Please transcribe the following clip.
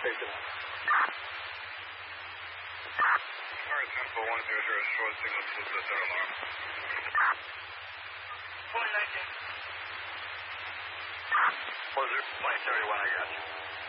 station. Alright, Tempo 100, short signal to the third alarm. 2019. 2031, I got you.